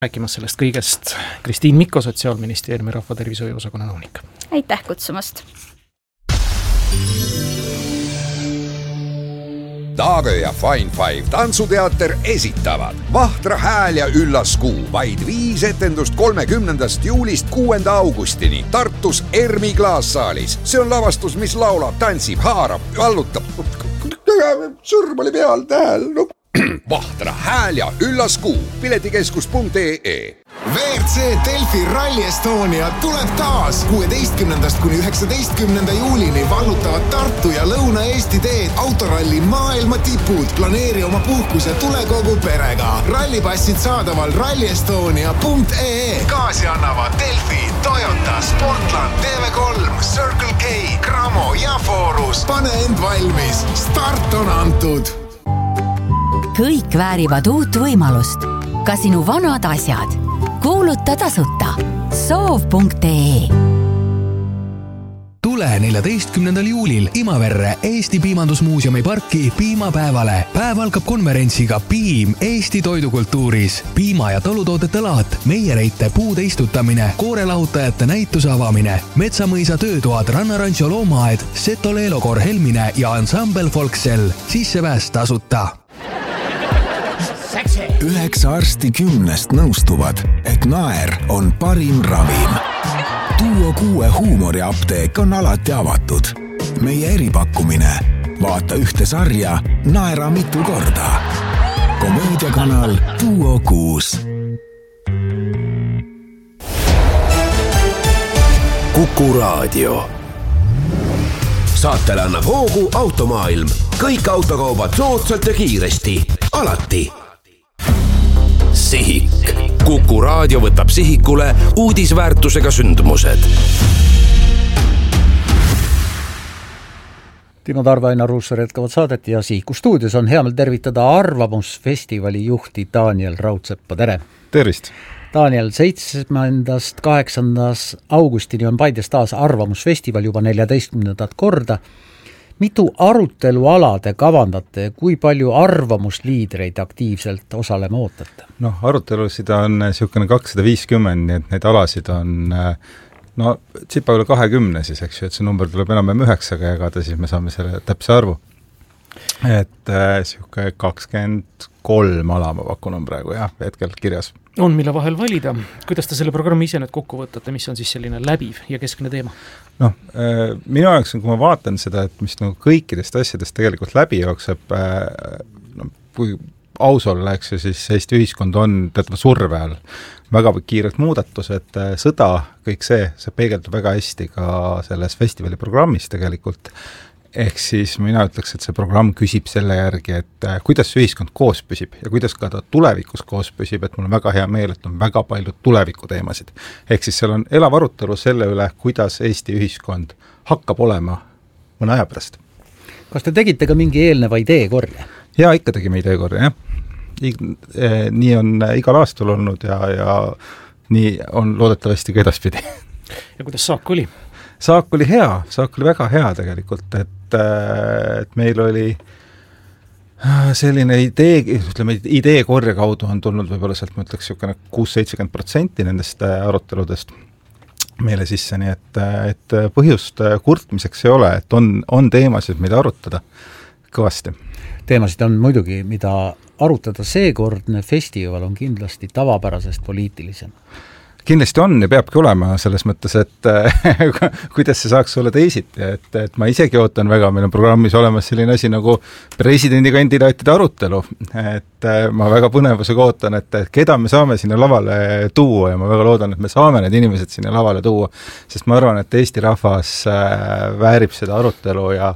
Rääkimas sellest kõigest Kristiin Mikko, Sotsiaalministeeriumi rahvatervishoiu osakonna nõunik. Aitäh kutsumast! Taagö ja Fine Five tantsuteater esitavad Vahtra hääl ja üllas kuu. Vaid 5 etendust 30. juulist 6. augustini Tartus Ermi klaassaalis. See on lavastus, mis laulab, tantsib, haarab, vallutab. Sõrm oli peal tähel. Vahtra hääl ja üllas kuu. Piletikeskus.ee. WRC Delfi Rally Estonia tuleb taas 16. kuni 19. juulini vallutavad Tartu ja Lõuna-Eesti teed autoralli maailma tipud. Planeeri oma puhkus ja tule kogu perega. Rallipassid saadaval rallyestonia.ee. Kaasi annavad Delfi, Toyota, Sportland, TV3, Circle K, Cramo ja Forus. Pane end valmis. Start on antud. Kõik väärivad uut võimalust. Ka sinu vanad asjad. Kuuluta tasuta. Soov.ee. Tule 14. juulil Imaverre Eesti Piimandusmuuseumi parki piimapäevale. Päev algab konverentsiga Piim Eesti toidukultuuris. Piima- ja talutoodete laat, meiereite puude istutamine, koorelahutajate näituse avamine, Metsamõisa töötoad, Rannarantsio loomaaed, Seto Leelokor Helmine ja Ensemble Folksel. Sissepääs tasuta. 9 arsti 10 nõustuvad, et naer on parim ravim. Duo 6 huumoriapteek on alati avatud. Meie eripakkumine. Vaata ühte sarja, naera mitu korda. Komöödiakanal Duo 6. Kuku Raadio. Saatele annab hoogu Automaailm. Kõik autokaubad soodsalt ja kiiresti. Alati. Sihik. Kuku Raadio võtab sihikule uudisväärtusega sündmused. Timo Tarve, Ainar Ruussaar jätkavad saadet ja Sihiku stuudios on hea meel tervitada Arvamusfestivali juhti Daniel Raudseppa. Tere! Tervist! Daniel, 7.–8. augustini on Paides taas Arvamusfestival juba 14. korda. Mitu arutelualade kavandate ja kui palju arvamusliidreid aktiivselt osalema ootate? Arutelusid on niisugune 250, nii et neid alasid on tsipa üle 20 siis, eks ju, et see number tuleb enam 9 jagada, siis me saame selle täpse arvu. Et niisugune 23 ala ma pakun on praegu hetkel kirjas. On mille vahel valida. Kuidas te selle programmi ise nüüd kokku võtate, mis on siis selline läbiv ja keskne teema? Minu jaoks, kui ma vaatan seda, et mis kõikidest asjadest tegelikult läbi jookseb, kui aus olla, eks ju, siis Eesti ühiskond on teatava surve all. Väga kiired muudatused, sõda, kõik see peegeldub väga hästi ka selles festivali programmis tegelikult. Ehk siis mina ütleks, et see programm küsib selle järgi, et kuidas see ühiskond koos püsib ja kuidas ka ta tulevikus koos püsib, et mul on väga hea meel, et on väga palju tulevikuteemasid. Ehk siis seal on elav arutelu selle üle, kuidas Eesti ühiskond hakkab olema mõne aja pärast. Kas te tegite ka mingi eelneva ideekorje? Jaa, ikka tegime ideekorje, jah. Nii on igal aastal olnud ja nii on loodetavasti ka edaspidi. Ja kuidas saak oli? Saak oli hea, saak oli väga hea tegelikult, et meil oli selline ideekorje kaudu on tulnud võib-olla sealt, ma ütleks, 6-70% nendest aruteludest meile sisse, nii et põhjust kurtmiseks ei ole, et on teemasid, mida arutada kõvasti. Teemasid on muidugi, mida arutada, seekordne festival on kindlasti tavapärasest poliitilisem. Kindlasti on ja peabki olema selles mõttes, et kuidas see saaks olla teisiti, et ma isegi ootan väga, meil on programmis olemas selline asi nagu presidendikandidaatide arutelu, et ma väga põnevusega ootan, et keda me saame sinna lavale tuua ja ma väga loodan, et me saame need inimesed sinna lavale tuua, sest ma arvan, et Eesti rahvas väärib seda arutelu ja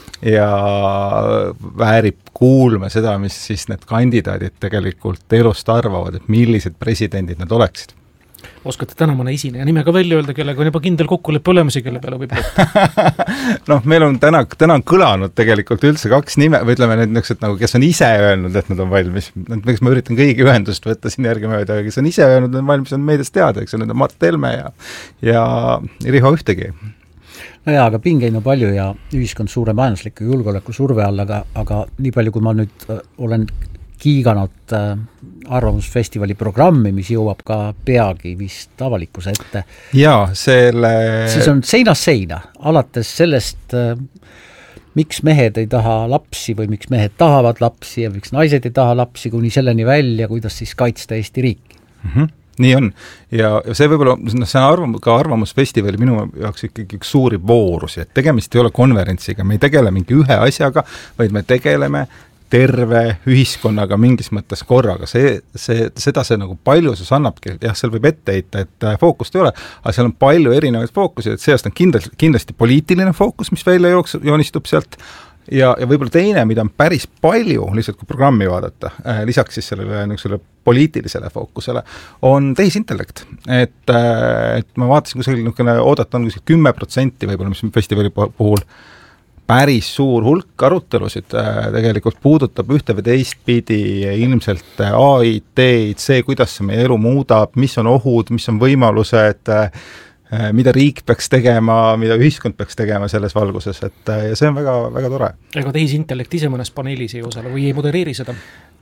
väärib kuulma seda, mis siis need kandidaadid tegelikult elust arvavad, et millised presidendid nad oleksid. Oskate täna mõne esine ja nime ka välja öelda, kellega on juba kindel kokkuleppe olemusi, kelle peale võib võtta? Meil on täna on kõlanud tegelikult üldse 2 nime, või ütleme need niisugused, kes on ise öelnud, et nad on valmis. Miks ma üritan kõigi ühendust võtta siin järgi mööda, kes on ise öelnud, et valmis on meedias teada, eks need on Mart Helme ja Riho Ühtegi. Aga pingeid on palju ja ühiskond suure majandusliku julgeoleku surve all, aga nii palju, kui ma nüüd olen kiiganud arvamusfestivali programmi, mis jõuab ka peagi vist avalikkuse ette. Jaa, siis on seinast seina, alates sellest, miks mehed ei taha lapsi või miks mehed tahavad lapsi ja miks naised ei taha lapsi, kuni selleni välja, kuidas siis kaitsta Eesti riiki. Nii on. Ja see võib-olla, see on arvamusfestivali minu jaoks ikkagi üks suuri voorusi, et tegemist ei ole konverentsiga, me ei tegele mingi ühe asjaga, vaid me tegeleme terve ühiskonnaga mingis mõttes korraga. Seda see nagu paljusus annabki, jah, seal võib ette heita, et fookust ei ole, aga seal on palju erinevaid fookusi, et seast on kindlasti poliitiline fookus, mis välja joonistub sealt, ja võib-olla teine, mida on päris palju, lihtsalt kui programmi vaadata, lisaks siis sellele poliitilisele fookusele, on tehisintellekt. Et ma vaatasin kusagil oodata on 10% võib-olla, mis festivali puhul päris suur hulk arutelusid tegelikult puudutab ühte või teist pidi ilmselt AI-d, see, kuidas see meie elu muudab, mis on ohud, mis on võimalused, mida riik peaks tegema, mida ühiskond peaks tegema selles valguses, et ja see on väga, väga tore. Ega tehisintellekt ise mõnes paneelis ei osale või ei modereeri seda?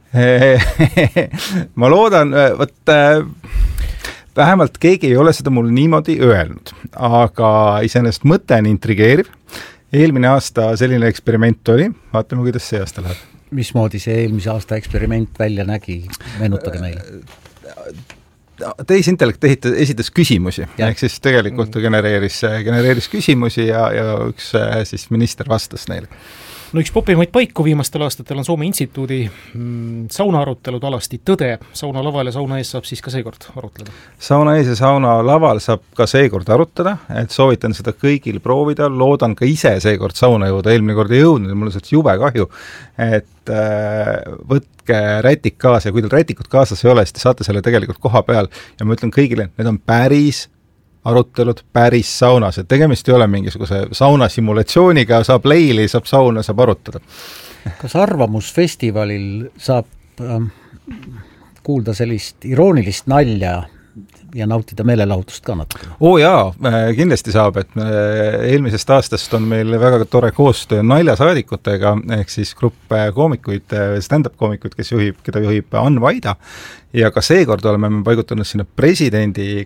Ma loodan, vähemalt keegi ei ole seda mulle niimoodi öelnud, aga iseenesest mõte on intrigeeriv. Eelmine aasta selline eksperiment oli, vaatame, kuidas see aasta läheb. Mismoodi see eelmise aasta eksperiment välja nägi, meenutage meile? Tehisintellekt esitas küsimusi, ehk siis tegelikult genereeris küsimusi ja üks siis minister vastas neile. No üks popimaid paiku viimastel aastatel on Soome instituudi saunaarutelud alasti Tõde. Sauna laval ja sauna ees saab siis ka seekord arutleda. Sauna ees ja sauna laval saab ka seekord arutada, et soovitan seda kõigil proovida, loodan ka ise seekord sauna jõuda, eelmine kord ei jõudnud ja mul on sealt jube kahju, et võtke rätik kaasa ja kui teil rätikut kaasas ei ole, siis te saate selle tegelikult koha peal ja ma ütlen kõigile, need on päris arutelud päris saunas, et tegemist ei ole mingisuguse sauna simulatsiooniga, saab leili, saab sauna, saab arutada. Kas arvamusfestivalil saab kuulda sellist iroonilist nalja ja nautida meelelahutust ka natuke? Jaa, kindlasti saab, et eelmisest aastast on meil väga tore koostöö naljasaadikutega, ehk siis grupp koomikuid, stand-up koomikuid, keda juhib Ann Vaida, ja ka seekord oleme me paigutanud sinna presidendi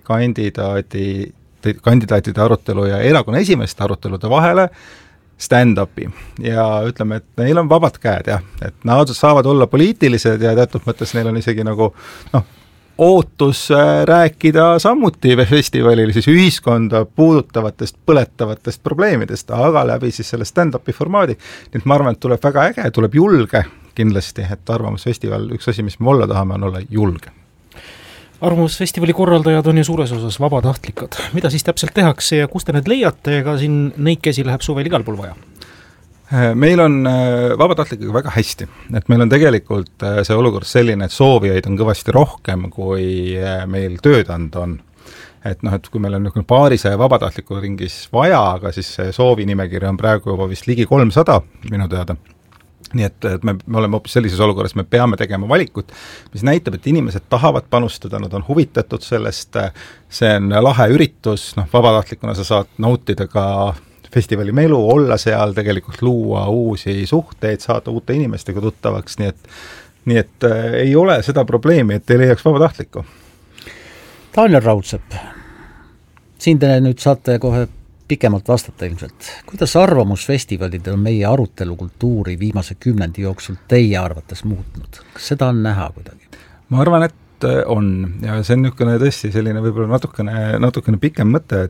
kandidaatide arutelu ja erakonna esimeste arutelude vahele stand-upi ja ütleme, et neil on vabad käed, jah, et nad saavad olla poliitilised ja teatud mõttes neil on isegi nagu ootus rääkida samuti festivalil siis ühiskonda puudutavatest, põletavatest probleemidest, aga läbi siis selle stand-upi formaadi. Nii et ma arvan, et tuleb väga äge, tuleb julge kindlasti, et arvamusfestival, üks asi, mis me olla tahame, on olla julge. Arvamusfestivali korraldajad on ju suures osas vabatahtlikud. Mida siis täpselt tehakse ja kus te need leiate, ega siin neid käsi läheb suvel igal pool vaja? Meil on vabatahtlikega väga hästi, et meil on tegelikult see olukord selline, et soovijaid on kõvasti rohkem, kui meil tööd anda on. Et kui meil on paarisaja vabatahtliku ringis vaja, aga siis see soovinimekiri on praegu juba vist ligi 300 minu teada. Nii et me oleme hoopis sellises olukorras, me peame tegema valikut, mis näitab, et inimesed tahavad panustada, nad on huvitatud sellest, see on lahe üritus, vabatahtlikuna sa saad nautida ka festivali melu, olla seal, tegelikult luua uusi suhteid, saada uute inimestega tuttavaks, nii et ei ole seda probleemi, et ei leiaks vabatahtlikku. Daniel Raudsepp, siin te nüüd saate kohe pikemalt vastata ilmselt. Kuidas arvamusfestivalid on meie arutelukultuuri viimase 10 jooksul teie arvates muutnud? Kas seda on näha kuidagi? Ma arvan, et on ja see on tõesti selline võib-olla natukene pikem mõte,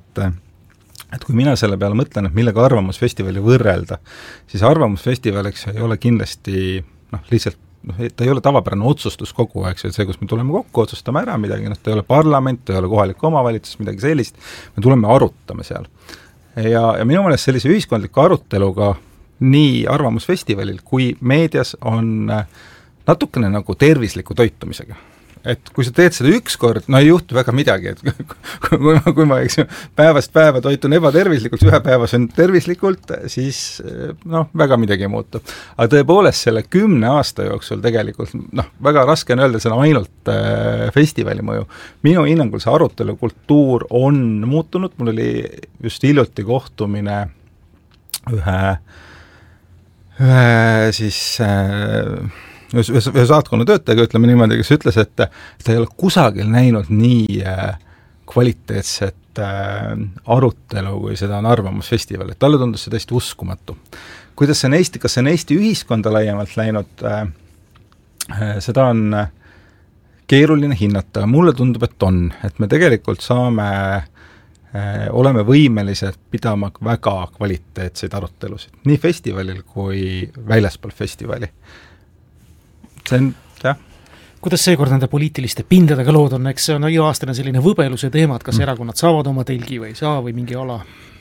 et kui mina selle peale mõtlen, et millega arvamusfestivali võrrelda, siis arvamusfestivaliks ei ole kindlasti lihtsalt, ta ei ole tavapärane otsustuskogu, eks, et see, kus me tuleme kokku, otsustame ära midagi, ta ei ole parlament, ta ei ole kohalik omavalitsus, midagi sellist, me tuleme arutame seal. Ja minu meelest sellise ühiskondliku aruteluga nii arvamusfestivalil kui meedias on natukene nagu tervisliku toitumisega. Et kui sa teed seda ükskord, ei juhtu väga midagi, et kui ma päevast päeva toitun ebatervislikult, ühe päeva söön tervislikult, siis väga midagi ei muutu. Aga tõepoolest selle 10 aasta jooksul tegelikult, väga raske on öelda, see on ainult festivali mõju. Minu hinnangul see arutelukultuur on muutunud, mul oli just hiljuti kohtumine ühe siis ühe saatkonna töötajaga, ütleme niimoodi, kes ütles, et ta ei ole kusagil näinud nii kvaliteetset arutelu, kui seda on Arvamusfestival, et talle tundus see täiesti uskumatu. Kuidas see on kas see on Eesti ühiskonda laiemalt läinud, seda on keeruline hinnata, mulle tundub, et on, et me tegelikult oleme võimelised pidama väga kvaliteetseid arutelusid, nii festivalil kui väljaspool festivali. See on, jah. Kuidas seekord nende poliitiliste pindadega lood on, eks see on iga-aastane selline võbeluse teemad, kas erakonnad saavad oma telgi või ei saa või mingi ala?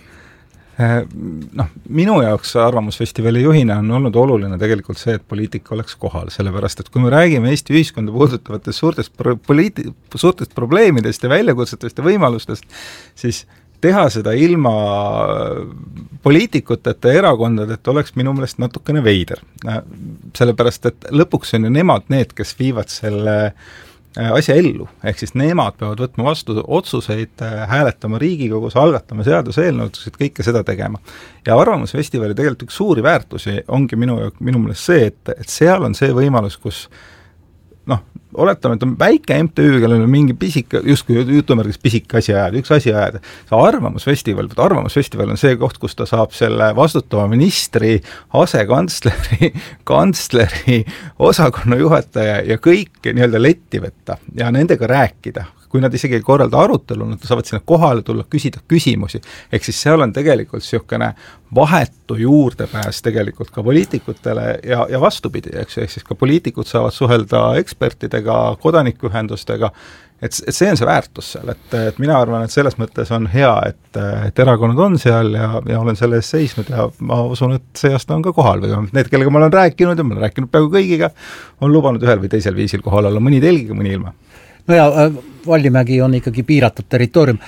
Minu jaoks Arvamusfestivali juhina on olnud oluline tegelikult see, et poliitika oleks kohal, sellepärast et kui me räägime Eesti ühiskonda puudutavatest suurtest probleemidest ja väljakutsetest ja võimalustest, siis teha seda ilma poliitikuteta ja erakondadeta oleks minu meelest natukene veider. Sellepärast, et lõpuks on ju nemad need, kes viivad selle asja ellu, ehk siis nemad peavad võtma vastu otsuseid, hääletama Riigikogus, algatama seaduseelnõusid, kõike seda tegema. Ja Arvamusfestivali tegelikult üks suuri väärtusi ongi minu meelest see, et seal on see võimalus, kus oletame, et on väike MTÜ, kellel on mingi justkui jutumärgis pisik asi ajada, üks asi ajada. See Arvamusfestival on see koht, kus ta saab selle vastutava ministri, asekantsleri, kantsleri, osakonna juhataja ja kõik nii-öelda letti võtta ja nendega rääkida. Kui nad isegi ei korralda arutelu, nad saavad sinna kohale tulla, küsida küsimusi. Ehk siis seal on tegelikult niisugune vahetu juurdepääs tegelikult ka poliitikutele ja vastupidi, ehk siis ka poliitikud saavad suhelda ekspertidega, kodanikuühendustega, et see on see väärtus seal, et mina arvan, et selles mõttes on hea, et erakonnad on seal ja olen selle eest seisnud ja ma usun, et see aasta on ka kohal või need, kellega ma olen rääkinud ja ma olen rääkinud peaaegu kõigiga, on lubanud ühel või teisel viisil kohal olla, mõni telgiga, mõni ilma. No ja Vallimägi on ikkagi piiratud territoorium.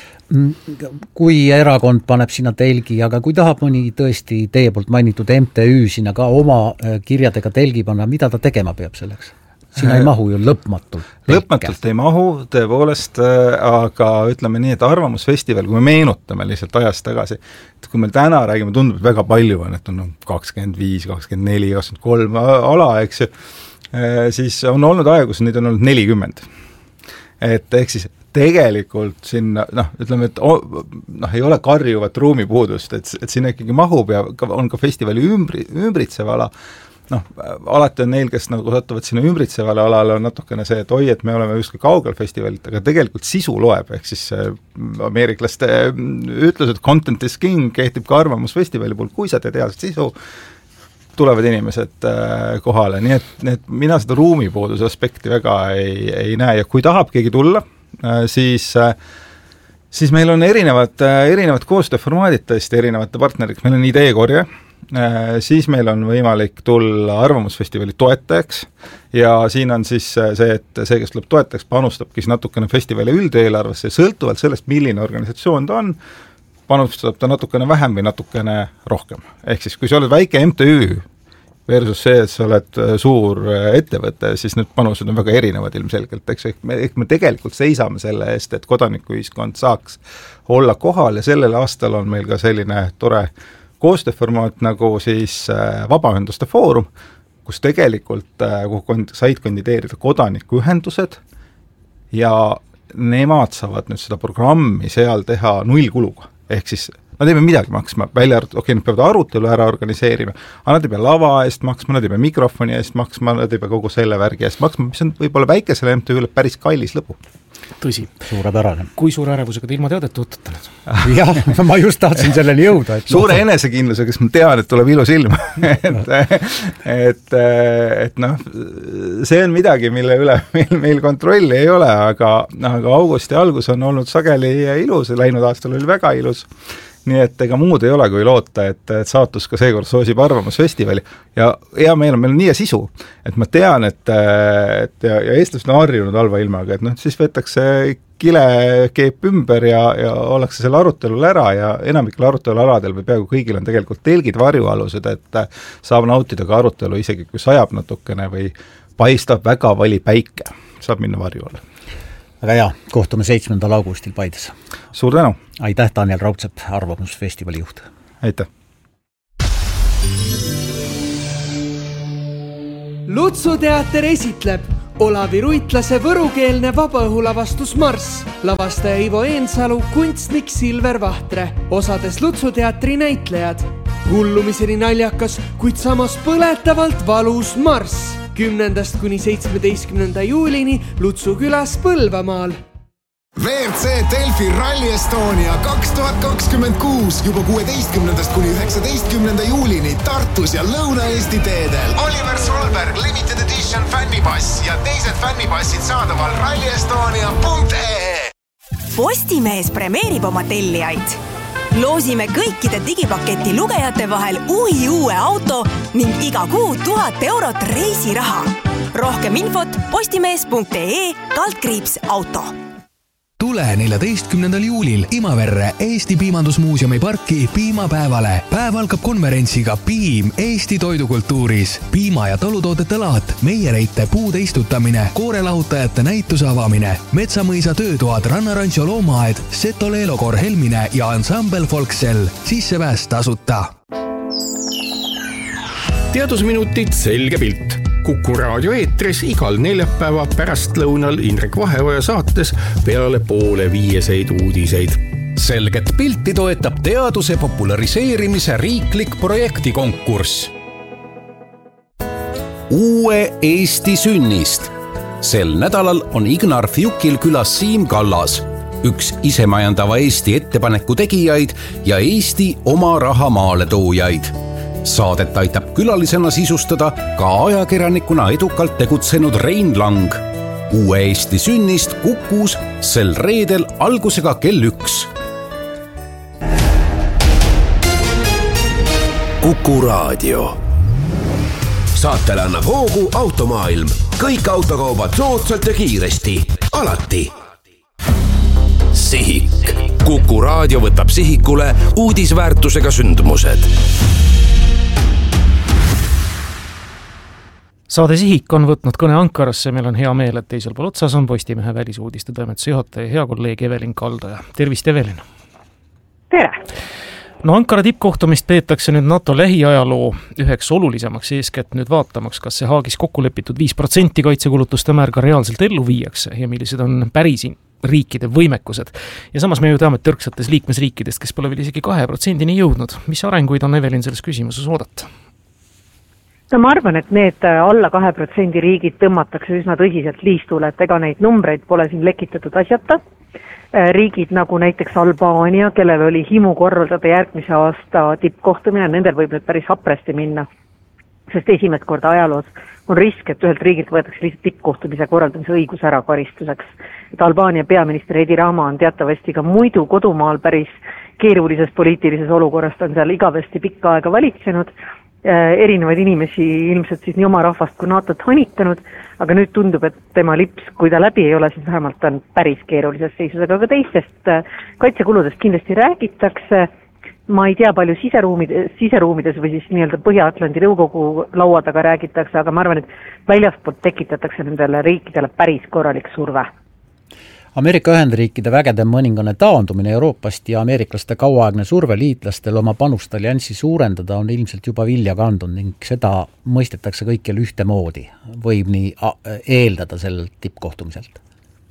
Kui erakond paneb sinna telgi, aga kui tahab mõni tõesti teie poolt mainitud MTÜ sinna ka oma kirjadega telgi panna, mida ta tegema peab selleks? Sinna ei mahu ju lõpmatult. Lõpmatult ei mahu, tõepoolest, aga ütleme nii, et Arvamusfestival, kui me meenutame lihtsalt ajast tagasi, et kui meil täna räägime, tundub, et väga palju on, et on 25, 24, 23 ala, eks ju, siis on olnud aega, kus neid on olnud 40. Et ehk siis tegelikult sinna, ütleme, et ei ole karjuvat ruumipuudust, et sinna ikkagi mahub ja on ka festivali ümbritsev ala. Alati on neil, kes satuvad sinna ümbritsevale alale, on natukene see, et et me oleme justkui kaugel festivalit, aga tegelikult sisu loeb, ehk siis ameeriklaste ütlused content is king kehtib ka Arvamusfestivali puhul, kui sa teed head sisu, tulevad inimesed kohale, nii et mina seda ruumipuuduse aspekti väga ei näe ja kui tahab keegi tulla, siis meil on erinevad koostööformaadid tõesti erinevate partneriks, meil on ideekorje, siis meil on võimalik tulla Arvamusfestivali toetajaks ja siin on siis see, et see, kes tuleb toetajaks, panustabki natukene festivali üldeelarvesse ja sõltuvalt sellest, milline organisatsioon ta on, panustab ta natukene vähem või natukene rohkem. Ehk siis, kui sa oled väike MTÜ versus see, et sa oled suur ettevõte, siis need panused on väga erinevad ilmselgelt. Ehk me tegelikult seisame selle eest, et kodanikuühiskond saaks olla kohal ja sellel aastal on meil ka selline tore koostööformaat nagu siis Vabaühenduste Foorum, kus tegelikult said kandideerida kodanikuühendused ja nemad saavad nüüd seda programmi seal teha nullkuluga. Ehk siis nad ei pea midagi maksma, nad peavad arutelu ära organiseerima, aga nad ei pea lava eest maksma, nad ei pea mikrofoni eest maksma, nad ei pea kogu selle värgi eest maksma, mis on võib-olla väikesele MTÜ-le päris kallis lõbu. Tõsi. Suurepärane. Kui suure ärevusega te ilma teadet võtate nüüd? Jah, ma just tahtsin selleni jõuda. Suure enesekindlusega, kes ma tean, et tuleb ilus ilma. See on midagi, mille üle meil kontrolli ei ole, aga augusti algus on olnud sageli ilus, läinud aastal oli väga ilus. Nii et ega muud ei ole, kui loota, et saatus ka seekord soosib Arvamusfestivali ja hea meil on nii ja sisu, et ma tean, et eestlased on harjunud halva ilmaga, et siis võetakse kile keep ümber ja ollakse selle arutelul ära ja enamikul arutelualadel või peaaegu kõigil on tegelikult telgid varjualused, et saab nautida ka arutelu isegi, kui sajab natukene või paistab väga vali päike, saab minna varju alla. Väga hea, kohtume 7. augustil Paides. Suur tänu! Aitäh, Daniel Raudsepp, Arvamusfestivali juht! Aitäh! Lutsuteater esitleb Olavi Ruitlase võrukeelne vabaõhulavastus Marss. Lavastaja Ivo Eensalu, kunstnik Silver Vahtre. Osades Lutsuteatri näitlejad. Hullumiseni naljakas, kuid samas põletavalt valus Marss. 10. kuni 17. juulini Lutsu külas Põlvamaal. WRC Delfi Rally Estonia 2026 juba 16. kuni 19. juulini Tartus ja Lõuna-Eesti teedel. Oliver Solberg Limited Edition fännipass ja teised fännipassid saadaval rallyestonia.ee. Postimees premeerib oma tellijaid. Loosime kõikide digipaketi lugejate vahel uue auto ning iga kuu 1000 eurot reisiraha. Rohkem infot postimees.ee/auto. Tule 14. juulil Imaverre Eesti Piimandusmuuseumi parki piimapäevale. Päev algab konverentsiga Piim Eesti toidukultuuris. Piima- ja talutoodete laat, meiereite puude istutamine, koorelahutajate näituse avamine, Metsamõisa töötoad, Rannarantsio loomaaed, Seto Leelokoor Helmine ja ansambel Folksell. Sissepääs tasuta. Teadusminutid selge pilt. Kuku raadio eetris igal neljapäeva pärastlõunal Indrek Vaheoja saates peale 4:30 uudiseid. Selget pilti toetab teaduse populariseerimise riiklik projektikonkurss. Uue Eesti sünnist. Sel nädalal on Ignar Fjukil külas Siim Kallas, üks isemajandava Eesti ettepaneku tegijaid ja Eesti oma raha maale toojaid. Saadet aitab külalisena sisustada ka ajakirjanikuna edukalt tegutsenud Rein Lang. Uue Eesti sünnist Kukus sel reedel algusega kell 1. Kuku raadio. Saatele annab hoogu Automaailm. Kõik autokaubad soodsalt ja kiiresti. Alati. Sihik. Kuku raadio võtab sihikule uudisväärtusega sündmused. Saade Sihik on võtnud kõne Ankarasse. Meil on hea meel, et teisel pool otsas on Postimehe välisuudiste toimetuse juhataja, hea kolleeg Evelin Kaldaja. Tervist, Evelin! Tere! No Ankara tippkohtumist peetakse nüüd NATO lähiajaloo üheks olulisemaks eeskätt nüüd vaatamaks, kas see Haagis kokku lepitud 5% kaitsekulutuste määr ka reaalselt ellu viiakse ja millised on päris riikide võimekused. Ja samas me ju teame tõrksates liikmesriikidest, kes pole veel isegi 2%-ni jõudnud. Mis arenguid on Evelin selles küsimuses oodata? No ma arvan, et need alla 2% riigid tõmmatakse üsna tõsiselt liistule, et ega neid numbreid pole siin lekitatud asjata. Riigid nagu näiteks Albaania, kellel oli himu korraldada järgmise aasta tippkohtumine, nendel võib nüüd päris hapresti minna, sest esimest korda ajaloos on risk, et ühelt riigilt võetakse lihtsalt tippkohtumise korraldamise õigus ära karistuseks. Et Albaania peaminister Edi Rama on teatavasti ka muidu kodumaal päris keerulises poliitilises olukorrast, on seal igavesti pikka aega valitsenud, erinevaid inimesi ilmselt siis nii oma rahvast kui NATO-t hanitanud, aga nüüd tundub, et tema lips, kui ta läbi ei ole, siis vähemalt on päris keerulises seisus, aga ka teistest kaitsekuludest kindlasti räägitakse. Ma ei tea, palju siseruumides või siis nii-öelda Põhja-Atlandi nõukogu laua taga räägitakse, aga ma arvan, et väljaspoolt tekitatakse nendele riikidele päris korralik surve. Ameerika Ühendriikide vägede mõningane taandumine Euroopast ja ameeriklaste kauaaegne surve liitlastel oma panust allianssi suurendada on ilmselt juba vilja kandnud ning seda mõistetakse kõikjal ühtemoodi. Võib nii eeldada sellelt tippkohtumiselt?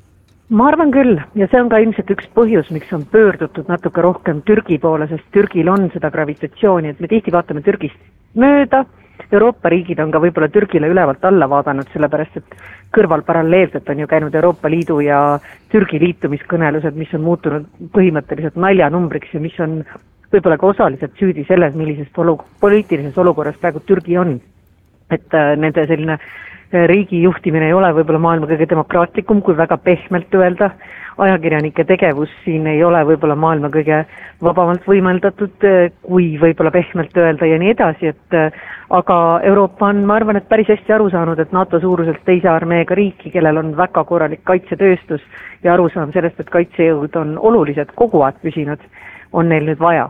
Ma arvan küll, ja see on ka ilmselt üks põhjus, miks on pöördutud natuke rohkem Türgi poole, sest Türgil on seda gravitatsiooni, et me tihti vaatame Türgist mööda. Euroopa riigid on ka võib-olla Türgile ülevalt alla vaadanud, sellepärast et kõrval paralleelselt on ju käinud Euroopa Liidu ja Türgi liitumiskõnelused, mis on muutunud põhimõtteliselt naljanumbriks ja mis on võib-olla ka osaliselt süüdi selles, millises poliitilises olukorras praegu Türgi on. Et nende selline riigi juhtimine ei ole võib-olla maailma kõige demokraatlikum, kui väga pehmelt öelda. Ajakirjanike tegevus siin ei ole võib-olla maailma kõige vabamalt võimeldatud, kui võib-olla pehmelt öelda ja nii edasi, et aga Euroopa on, ma arvan, et päris hästi aru saanud, et NATO suuruselt teise armeega riiki, kellel on väga korralik kaitsetööstus ja aru saanud sellest, et kaitsejõud on olulised kogu aeg püsinud, on neil nüüd vaja.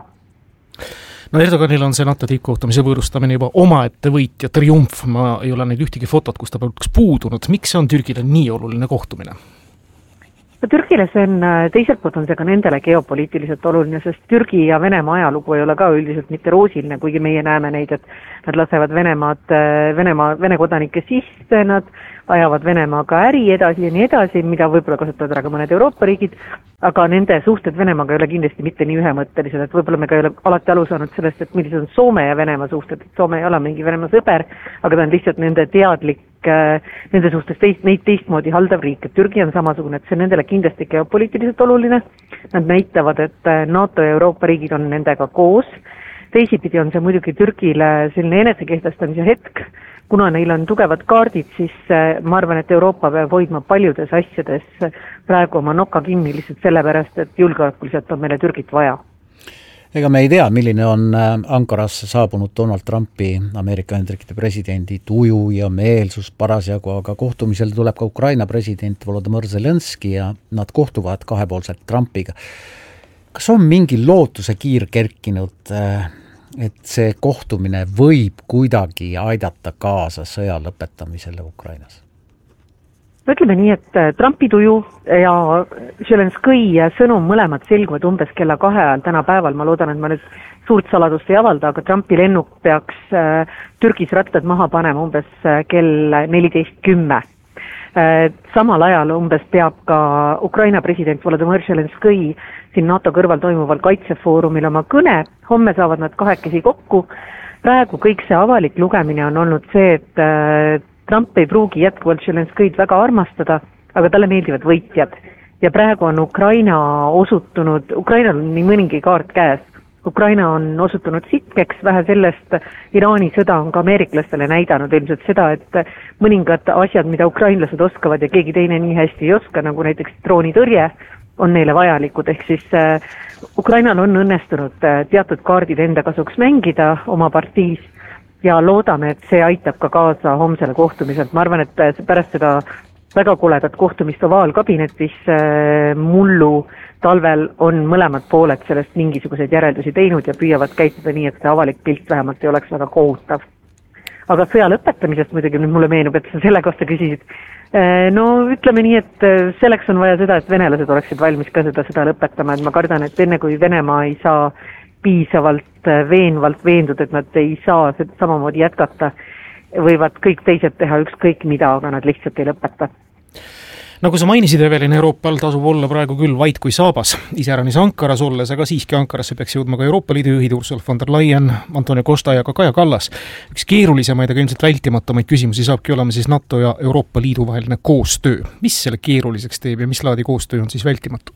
No Erdoganil on see NATO tippkohtumise võõrustamine juba omaette võit ja triumf. Ma ei ole neid ühtegi fotot, kus ta peaks puudunud. Miks see on Türgile nii oluline kohtumine? Türgile see on, teiselt poolt on see ka nendele geopoliitiliselt oluline, sest Türgi ja Venemaa ajalugu ei ole ka üldiselt mitte roosiline, kuigi meie näeme neid, et nad lasevad Vene kodanike sisse, nad ajavad Venemaaga äri edasi ja nii edasi, mida võib-olla kasutavad ära ka mõned Euroopa riigid, aga nende suhted Venemaaga ei ole kindlasti mitte nii ühemõttelised, et võib-olla me ka ei ole alati alu saanud sellest, et millised on Soome ja Venemaa suhted, et Soome ei ole mingi Venemaa sõber, aga ta on lihtsalt nende teadlik, nende suhtes neid teistmoodi haldav riik, et Türgi on samasugune, et see on nendele kindlasti geopoliitiliselt oluline, nad näitavad, et NATO ja Euroopa riigid on nendega koos, teisipidi on see muidugi Türgile selline enesekehtestamise hetk, kuna neil on tugevad kaardid, siis ma arvan, et Euroopa peab hoidma paljudes asjades praegu oma nokka kinni lihtsalt sellepärast, et julgeolekuliselt on meile Türgit vaja. Ega me ei tea, milline on Ankarasse saabunud Donald Trumpi, Ameerika Ühendriikide presidendi tuju ja meelsus parasjagu, aga kohtumisel tuleb ka Ukraina president Volodõmõr Zelenski ja nad kohtuvad kahepoolselt Trumpiga. Kas on mingi lootuse kiir kerkinud, et see kohtumine võib kuidagi aidata kaasa sõja lõpetamisele Ukrainas? Ütleme nii, et Trumpi tuju ja Zelenskõi sõnum mõlemad selguvad umbes kella 2 ajal täna päeval. Ma loodan, et ma nüüd suurt saladust ei avalda, aga Trumpi lennuk peaks Türgis rattad maha panema umbes kell 14:10. Samal ajal umbes peab ka Ukraina president Volodõmõr Zelenskõi siin NATO kõrval toimuval kaitsefoorumil oma kõne. Homme saavad nad kahekesi kokku. Praegu kõik see avalik lugemine on olnud see, et Trump ei pruugi jätkuvalt Zelenskõid väga armastada, aga talle meeldivad võitjad. Ja praegu on Ukrainal on nii mõningi kaart käes. Ukraina on osutunud sitkeks, vähe sellest Iraani sõda on ka ameeriklastele näidanud ilmselt seda, et mõningad asjad, mida ukrainlased oskavad ja keegi teine nii hästi ei oska, nagu näiteks droonitõrje, on neile vajalikud, ehk siis Ukrainal on õnnestunud teatud kaardid enda kasuks mängida oma partiis ja loodame, et see aitab ka kaasa homsele kohtumiselt. Ma arvan, et pärast seda väga koledat kohtumist ovaalkabinetis mullu talvel on mõlemad pooled sellest mingisuguseid järeldusi teinud ja püüavad käituda nii, et see avalik pilt vähemalt ei oleks väga kohutav. Aga sõja lõpetamisest muidugi nüüd mulle meenub, et sa selle kohta küsisid. No ütleme nii, et selleks on vaja seda, et venelased oleksid valmis ka seda lõpetama, et ma kardan, et enne kui Venemaa ei saa piisavalt veenvalt veendud, et nad ei saa samamoodi jätkata, võivad kõik teised teha ükskõik mida, aga nad lihtsalt ei lõpeta. Nagu sa mainisid, Evelin, Euroopal tasub olla praegu küll vaid kui saabas. Iseäranis Ankaras olles, aga siiski Ankarasse peaks jõudma ka Euroopa Liidu juhid Ursula von der Leyen, Antonio Costa ja ka Kaja Kallas. Üks keerulisemaid, aga ilmselt vältimatumaid küsimusi saabki olema siis NATO ja Euroopa Liidu vaheline koostöö. Mis selle keeruliseks teeb ja mis laadi koostöö on siis vältimatu?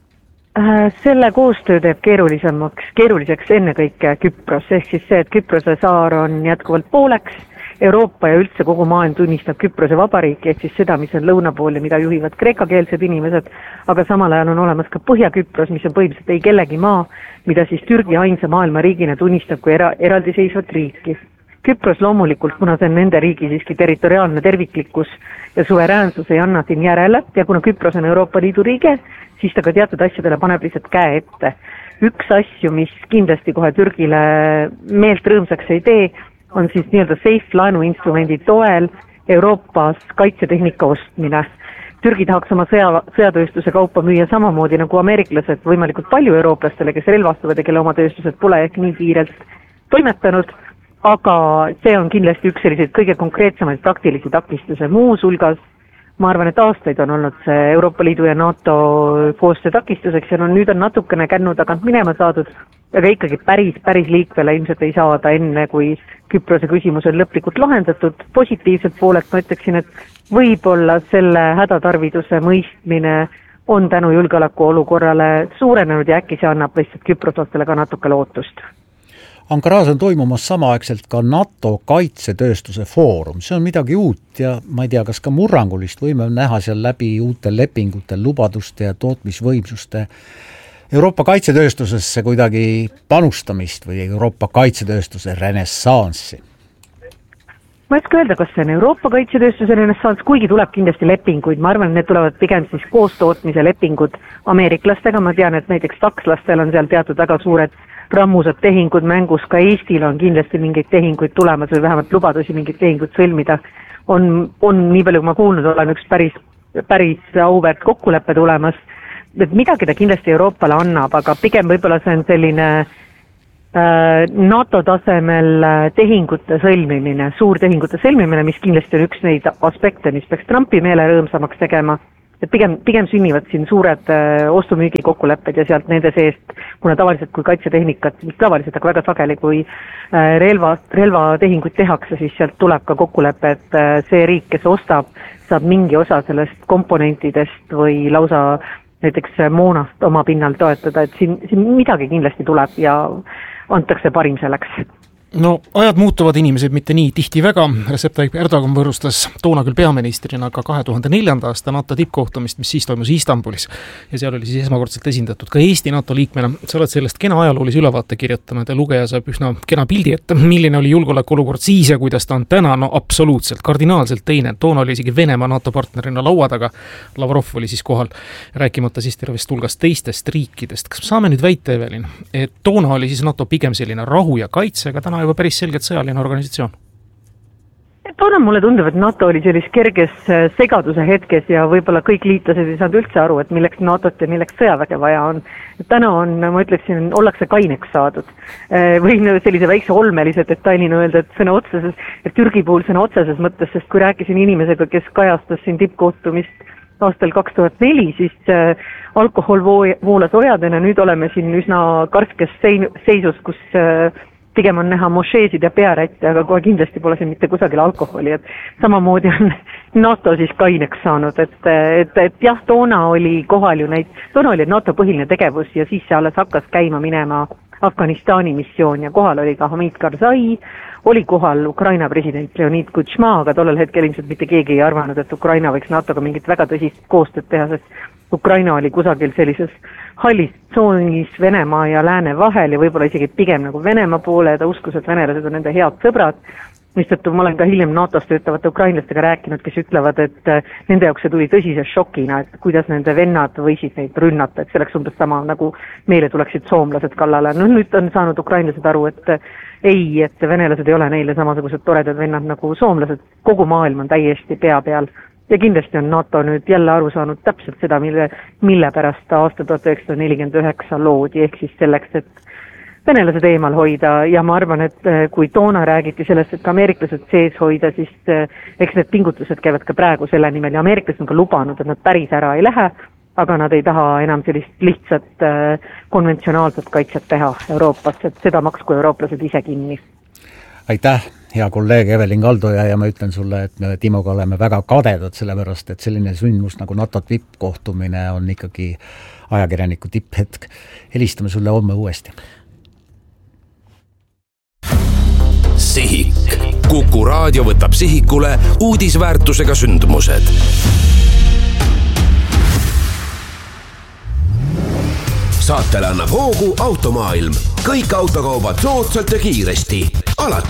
Selle koostöö teeb keeruliseks ennekõike Küpros, ehk siis see, et Küprose saar on jätkuvalt pooleks, Euroopa ja üldse kogu maailm tunnistab Küprose vabariiki, ehk siis seda, mis on lõuna pool ja mida juhivad kreekakeelsed inimesed, aga samal ajal on olemas ka Põhja-Küpros, mis on põhimõtteliselt ei kellegi maa, mida siis Türgi ainsa maailma riigina tunnistab kui eraldiseisvat riiki. Küpros loomulikult, kuna see on nende riigi siiski territoriaalne terviklikkus ja suveräänsus ei anna siin järele ja kuna Küpros on Euroopa Liidu riige, siis ta ka teatud asjadele paneb lihtsalt käe ette. Üks asju, mis kindlasti kohe Türgile meelt rõõmsaks ei tee, on siis nii-öelda safe laenuinstrumendi toel Euroopas kaitsetehnika ostmine. Türgi tahaks oma sõjatööstuse kaupa müüa samamoodi nagu ameeriklased võimalikult palju eurooplastele, kes relvastuvad ja kelle oma tööstused pole ehk nii kiirelt toimetanud, aga see on kindlasti üks selliseid kõige konkreetsemaid praktilisi takistuse. Muus hulgas ma arvan, et aastaid on olnud see Euroopa Liidu ja NATO koostöö takistuseks ja nüüd on natukene kännu tagant minema saadud, aga ikkagi päris liikvele ilmselt ei saada enne, kui Küprose küsimus on lõplikult lahendatud. Positiivselt poolelt ma ütleksin, et võib-olla selle hädatarviduse mõistmine on tänu julgeoleku olukorrale suurenenud ja äkki see annab lihtsalt küproslastele ka natuke lootust. Ankaras on toimumas samaaegselt ka NATO kaitsetööstuse foorum. See on midagi uut ja ma ei tea, kas ka murrangulist võime näha seal läbi uute lepingute, lubaduste ja tootmisvõimsuste Euroopa kaitsetööstusesse kuidagi panustamist või Euroopa kaitsetööstuse renessanssi. Ma ei oska öelda, kas see on Euroopa kaitsetööstuse renessanss, kuigi tuleb kindlasti lepinguid. Ma arvan, et need tulevad pigem siis koostootmise lepingud ameeriklastega. Ma tean, et näiteks sakslastel on seal teatud väga suured rammusad tehingud mängus, ka Eestil on kindlasti mingeid tehinguid tulemas või vähemalt lubadusi mingeid tehinguid sõlmida. On nii palju, kui ma kuulnud olen, üks päris päris auväärt kokkuleppe tulemas, et midagi ta kindlasti Euroopale annab, aga pigem võib-olla see on selline NATO tasemel tehingute sõlmimine, suurtehingute sõlmimine, mis kindlasti on üks neid aspekte, mis peaks Trumpi meele rõõmsamaks tegema, et pigem sünnivad siin suured ostumüügi kokkulepped ja sealt nende seest, kuna tavaliselt kui kaitsetehnikat, mis tavaliselt, aga väga sageli, kui relvatehinguid tehakse, siis sealt tuleb ka kokkulepe, et see riik, kes ostab, saab mingi osa sellest komponentidest või lausa näiteks moonast oma pinnal toetada, et siin midagi kindlasti tuleb ja antakse parim selleks. No ajad muutuvad, inimesed mitte nii tihti väga. Recep Tayyip Erdogan võõrustas toona küll peaministrina ka 2004. aasta NATO tippkohtumist, mis siis toimus Istanbulis. Ja seal oli siis esmakordselt esindatud ka Eesti NATO liikmena. Sa oled sellest kena ajaloolise ülevaate kirjutanud ja lugeja saab üsna kena pildi, et milline oli julgeolekuolukord siis ja kuidas ta on täna, no absoluutselt, kardinaalselt teine. Toona oli isegi Venemaa NATO partnerina laua taga. Lavrov oli siis kohal, rääkimata siis tervest hulgast teistest riikidest. Kas saame nüüd väita, Evelin, et toona oli siis NATO pigem selline rahu ja kaitse, aga täna juba päris selgelt sõjaline organisatsioon? Toona mulle tundub, et NATO oli sellis kerges segaduse hetkes ja võib-olla kõik liitlased ei saanud üldse aru, et milleks NATOt ja milleks sõjaväge vaja on. Täna on, ma ütleksin, ollakse kaineks saadud. Võin sellise väikse olmelise detailina öelda, et sõna otseses, et Türgi puhul sõna otseses mõttes, sest kui rääkisin inimesega, kes kajastas siin tippkohtumist aastal 2004, siis alkohol voolas ojadena, nüüd oleme siin üsna karskes seisus, kus pigem on näha mošeesid ja pearätte, aga kohe kindlasti pole siin mitte kusagil alkoholi, et samamoodi on NATO siis kaineks saanud, et jah, toona oli kohal ju toona oli NATO põhiline tegevus ja siis see alles hakkas käima minema Afganistani missioon ja kohal oli ka Hamid Karzai, oli kohal Ukraina president Leonid Kuchma, aga tollel hetkel ilmselt mitte keegi ei arvanud, et Ukraina võiks NATOga mingit väga tõsist koostööd teha, sest Ukraina oli kusagil sellises hallis tsoonis Venemaa ja Lääne vahel ja võib-olla isegi pigem nagu Venemaa poole ja ta uskus, et venelased on nende head sõbrad, mistõttu ma olen ka hiljem NATOs töötavate ukrainlastega rääkinud, kes ütlevad, et nende jaoks see tuli tõsise šokina, et kuidas nende vennad võisid neid rünnata, et selleks umbes sama nagu meile tuleksid soomlased kallale. No nüüd on saanud ukrainlased aru, et ei, et venelased ei ole neile samasugused toredad vennad nagu soomlased, kogu maailm on täiesti pea peal. Ja kindlasti on NATO nüüd jälle aru saanud täpselt seda, mille pärast aasta 1949 loodi, ehk siis selleks, et venelased eemal hoida ja ma arvan, et kui toona räägiti sellest, et ka ameeriklased sees hoida, siis eks need pingutused käivad ka praegu selle nimel ja ameeriklased on ka lubanud, et nad päris ära ei lähe, aga nad ei taha enam sellist lihtsat konventsionaalset kaitset teha Euroopas, et seda maksku eurooplased ise kinni. Aitäh, hea kolleeg Evelin Kaldoja ja ma ütlen sulle, et me Timoga oleme väga kadedad sellepärast, et selline sündmus nagu NATO tippkohtumine on ikkagi ajakirjaniku tipphetk. Helistame sulle homme uuesti. Sihik. Kuku raadio võtab sihikule uudisväärtusega sündmused. Saatele annab hoogu Automaailm. Kõik autokaubad soodsalt ja kiiresti. Alati.